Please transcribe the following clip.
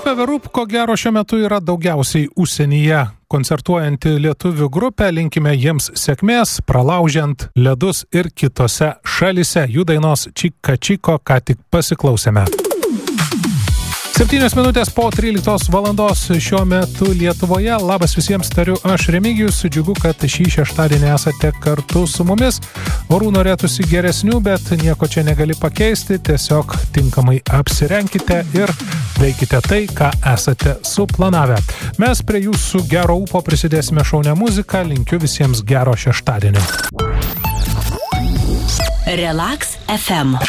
Grupė The Roop, ko gero šiuo metu yra daugiausiai užsienyje koncertuojanti lietuvių grupė. Linkime jiems sėkmės, pralaužiant ledus ir kitose šalise. Jų dainos Čika Čiko ką tik pasiklausėme. 7 minutės po 13 valandos šiuo metu Lietuvoje. Labas visiems, tariu aš Remigijus. Džiugu, kad šį šeštadienį esate kartu su mumis. Orų norėtųsi geresnių, bet nieko čia negali pakeisti. Tiesiog tinkamai apsirenkite ir veikite tai, ką esate suplanavę. Mes prie jūsų gero ūpo prisidėsime šaunią muziką. Linkiu visiems gero šeštadienio. Relax FM.